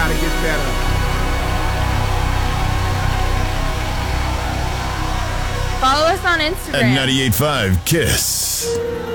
gotta get better. Follow us on At Instagram. 98.5 KISS.